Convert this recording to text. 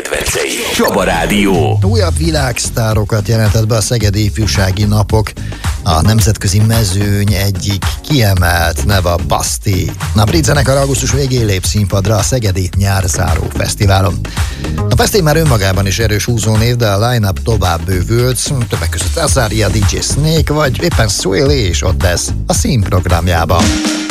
kedvencei. Csaba Rádió. Újabb világsztárokat jelentett be a Szegedi Ifjúsági Napok. A nemzetközi mezőny egyik kiemelt neve a Baszti. A brit zenekar augusztus végén lép színpadra a Szegedi Nyárzáró Fesztiválon. A fesztivál már önmagában is erős húzónév, de a line-up tovább bővült, többek között Azaria, DJ Snake vagy éppen Swilly és Odess a színprogramjában.